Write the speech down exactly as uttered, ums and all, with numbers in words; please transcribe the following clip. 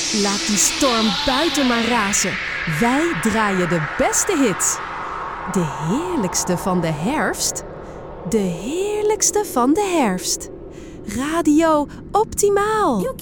Laat die storm buiten maar razen. Wij draaien de beste hits. De heerlijkste van de herfst. De heerlijkste van de herfst. Radio Optimaal.